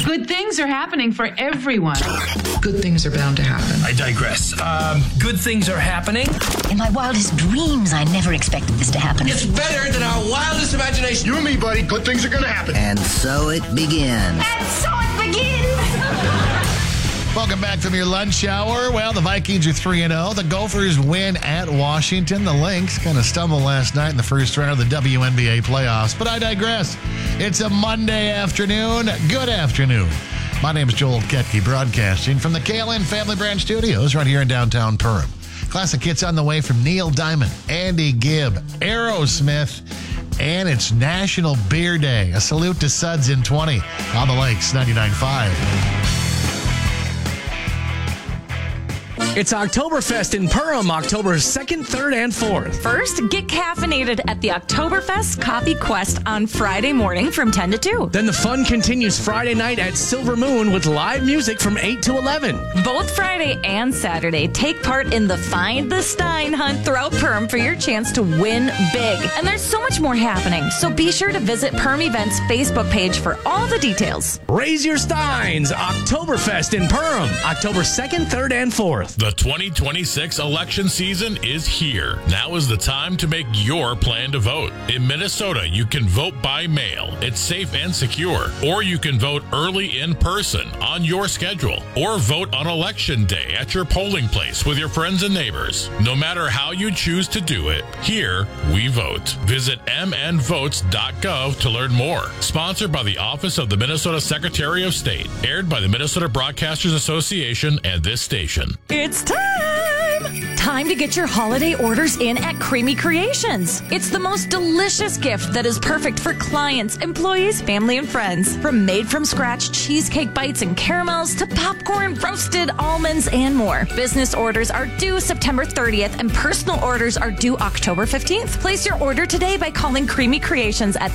Good things are happening for everyone. Good things are bound to happen. I digress. Good things are happening. In my wildest dreams, I never expected this to happen. It's better than our wildest imagination. You and me, buddy. Good things are going to happen. And so it begins. And so it begins! Welcome back from your lunch hour. Well, the Vikings are 3-0. The Gophers win at Washington. The Lynx kind of stumbled last night in the first round of the WNBA playoffs. But I digress. It's a Monday afternoon. Good afternoon. My name is Joel Ketke, broadcasting from the KLN Family Brand Studios right here in downtown Perham. Classic hits on the way from Neil Diamond, Andy Gibb, Aerosmith, and it's National Beer Day. A salute to Suds in 20 on the Lakes 99.5. It's Oktoberfest in Perham, October 2nd, 3rd, and 4th. First, get caffeinated at the Oktoberfest Coffee Quest on Friday morning from 10 to 2. Then the fun continues Friday night at Silver Moon with live music from 8 to 11. Both Friday and Saturday, take part in the Find the Stein hunt throughout Perham for your chance to win big. And there's so much more happening, so be sure to visit Perham Events' Facebook page for all the details. Raise your steins, Oktoberfest in Perham, October 2nd, 3rd, and 4th. The 2026 election season is here. Now is the time to make your plan to vote. In Minnesota, you can vote by mail. It's safe and secure. Or you can vote early in person on your schedule. Or vote on Election Day at your polling place with your friends and neighbors. No matter how you choose to do it, here we vote. Visit mnvotes.gov to learn more. Sponsored by the Office of the Minnesota Secretary of State. Aired by the Minnesota Broadcasters Association and this station. It's time to get your holiday orders in at Creamy Creations. It's the most delicious gift that is perfect for clients, employees, family, and friends. From made-from-scratch cheesecake bites and caramels to popcorn, roasted almonds, and more. Business orders are due September 30th, and personal orders are due October 15th. Place your order today by calling Creamy Creations at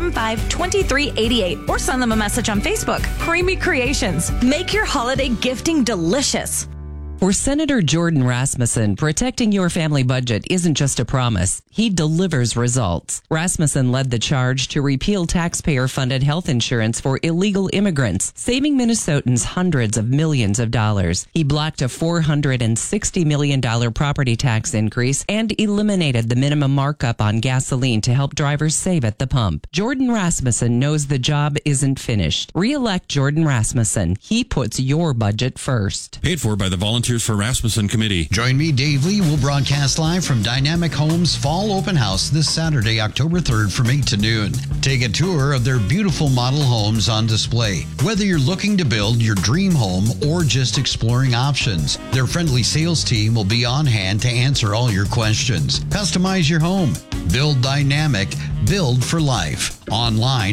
375-2388 or send them a message on Facebook. Creamy Creations. Make your holiday gifting delicious. For Senator Jordan Rasmussen, protecting your family budget isn't just a promise. He delivers results. Rasmussen led the charge to repeal taxpayer-funded health insurance for illegal immigrants, saving Minnesotans hundreds of millions of dollars. He blocked a $460 million property tax increase and eliminated the minimum markup on gasoline to help drivers save at the pump. Jordan Rasmussen knows the job isn't finished. Re-elect Jordan Rasmussen. He puts your budget first. Paid for by the Volunteers for Rasmussen Committee. Join me, Dave Lee. We'll broadcast live from Dynamic Homes Fall Open House this Saturday, October 3rd from 8 to noon. Take a tour of their beautiful model homes on display. Whether you're looking to build your dream home or just exploring options, their friendly sales team will be on hand to answer all your questions. Customize your home. Build dynamic. Build for life. Online